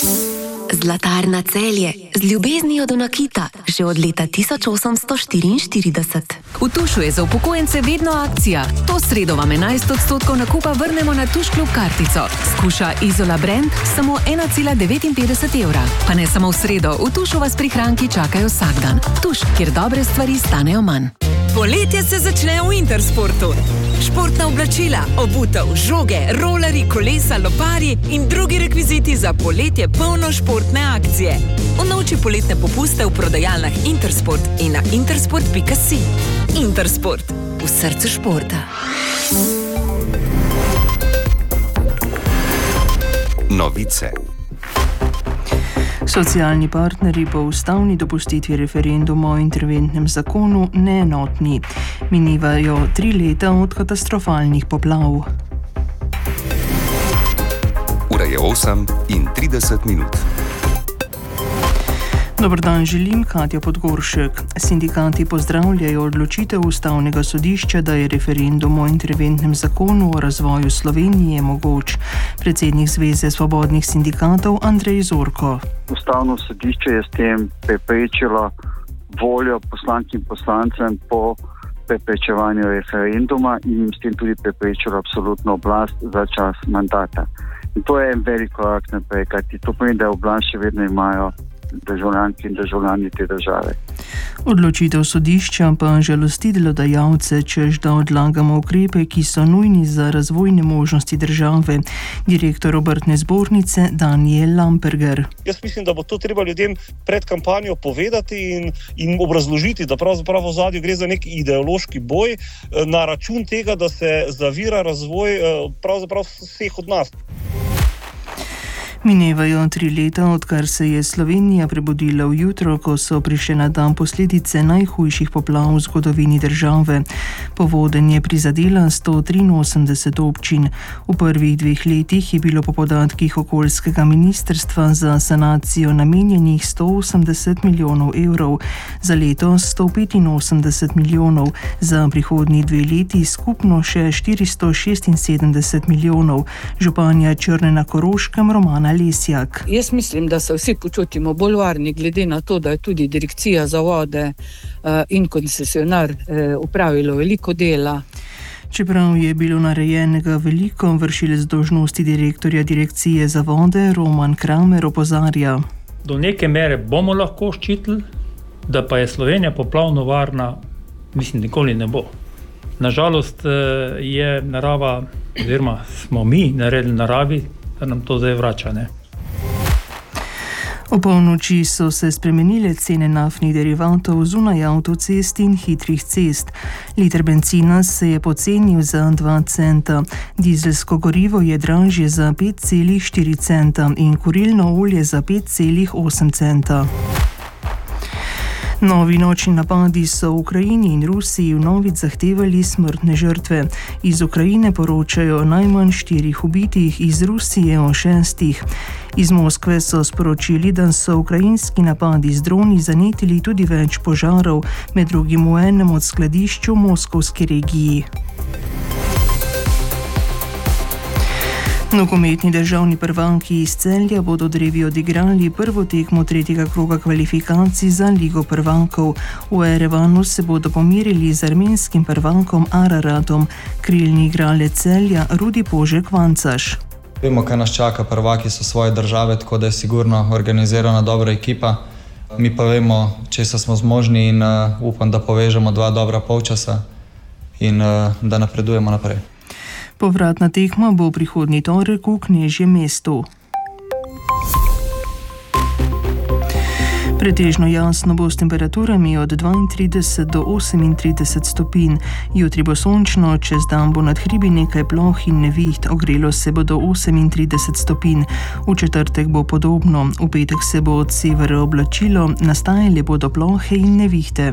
Zlatarna Celje, z ljubeznijo do nakita, že od leta 1844. V Tušu je za upokojence vedno akcija. To sredo vam 11% nakupa vrnemo na Tuš Klub kartico. Skuša Izola Brand samo 1,59 evra. Pa ne samo v sredo, v Tušu vas prihranki čakajo vsak dan. Tuš, kjer dobre stvari stanejo manj. Poletje se začne v Intersportu. Športna oblačila, obutev, žoge, rolerji, kolesa, loparji in drugi rekviziti za poletje polno športne akcije. Unovči poletne popuste v prodajalnah Intersport in na intersport.si. Intersport. V srcu športa. Novice. Socialni partnerji po ustavni dopustitvi referenduma o interventnem zakonu neenotni. Minevajo 3 leta od katastrofalnih poplav. Ura je 8:30. Dober dan želim, Katja Podgoršek. Sindikati pozdravljajo odločitev Ustavnega sodišča, da je referendum o interventnem zakonu o razvoju Slovenije mogoč. Predsednik Zveze svobodnih sindikatov Andrej Zorko. Ustavno sodišče je s tem preprečilo voljo poslank in poslancem po preprečevanju referenduma in jim s tem tudi preprečilo absolutno oblast za čas mandata. In to je en velik korak naprej, kajti to pomeni, da oblast še vedno imajo državljanke in državljani te države. Odločitev sodišča pa žalosti delodajalce, češ da odlagamo ukrepe, ki so nujni za razvojne možnosti države. Direktor obrtne zbornice Daniel Lamperger. Jaz mislim, da bo to treba ljudem pred kampanjo povedati in obrazložiti, da pravzaprav v ozadju gre za nek ideološki boj na račun tega, da se zavira razvoj pravzaprav vseh od nas. Minevajo 3 leta, odkar se je Slovenija prebudila v jutro, ko so prišle na dan posledice najhujših poplav v zgodovini države. Povodenj je prizadela 183 občin. V prvih 2 letih je bilo po podatkih okoljskega ministrstva za sanacijo namenjenih 180 milijonov evrov, za letos 185 milijonov, za prihodnji 2 leti skupno še 476 milijonov. Županja Črne na Koroškem Romana Lesjak. Jaz mislim, da se vsi počutimo bolj varni, glede na to, da je tudi Direkcija za vode in koncesionar upravilo veliko dela. Čeprav je bilo narejenega veliko, vršilec dolžnosti direktorja Direkcije za vode Roman Kramer opozarja. Do neke mere bomo lahko ščitili, da pa je Slovenija poplavno varna, mislim, nikoli ne bo. Nažalost je narava, oziroma smo mi naredili naravi, da nam to zdaj vrača, ne? O polnoči so se spremenile cene naftnih derivatov zunaj avtocest in hitrih cest. Liter bencina se je pocenil za 2 centa, dizelsko gorivo je dražje za 5,4 centa in kurilno olje za 5,8 centa. Novi nočni napadi so v Ukrajini in Rusiji vnovič zahtevali smrtne žrtve. Iz Ukrajine poročajo najmanj 4 ubitih, iz Rusije o 6. Iz Moskve so sporočili, da so ukrajinski napadi z droni zanetili tudi več požarov, med drugim v enem od skladišč v moskovski regiji. Nogometni državni prvaki iz Celja bodo drevi odigrali prvo tekmo 3. kroga kvalifikacij za Ligo prvakov. V Erevanu se bodo pomirili z armenskim prvakom Araratom. Krilni igralec Celja Rudi Požek Vancaš. Vemo, kaj nas čaka, prvaki so svoje države, tako da je sigurno organizirana dobra ekipa. Mi pa vemo, česa smo zmožni in upam, da povežemo 2 dobra polčasa in da napredujemo naprej. Povratna tekma bo prihodnji torek v Knežjem mestu. Pretežno jasno bo s temperaturami od 32 do 38 stopinj. Jutri bo sončno, čez dan bo nad hribi nekaj ploh in neviht, ogrelo se bo do 38 stopinj. V četrtek bo podobno, v petek se bo od severa oblačilo, nastajale bodo plohe in nevihte.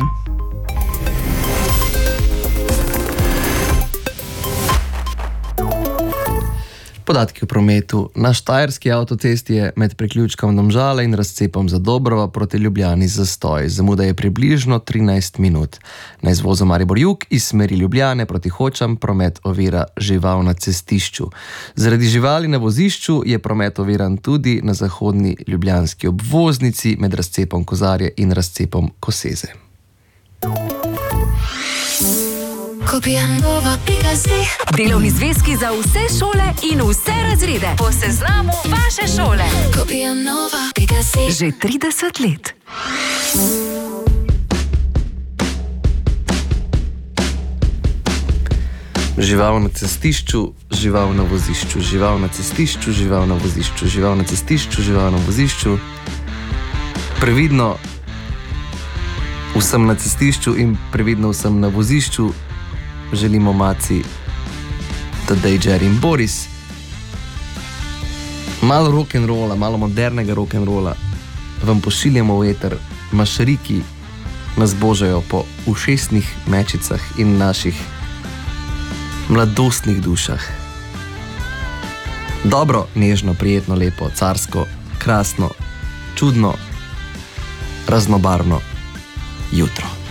Podatki o prometu. Na štajerski avtocesti je med priključkom Domžale in razcepom Zadobrova proti Ljubljani zastoj. Zamuda je približno 13 minut. Na izvozu Maribor Jug iz smeri Ljubljane proti Hočam promet ovira žival na cestišču. Zaradi živali na vozišču je promet oviran tudi na zahodni ljubljanski obvoznici med razcepom Kozarje in razcepom Koseze. Delovni zvezki za vse šole in vse razrede. Po seznamu vaše šole. Že 30 let. Žival na cestišču, žival na vozišču, žival na cestišču, žival na vozišču, žival na cestišču, žival na vozišču. Previdno vsem na cestišču in previdno vsem na vozišču želimo Maci, Tadej, Jerry in Boris. Malo rock'n'rolla, malo modernega rock'n'rolla vam pošiljamo v eter. Mašariki nas božajo po ušesnih mečicah in naših mladostnih dušah. Dobro, nežno, prijetno, lepo, carsko, krasno, čudno, raznobarvno jutro.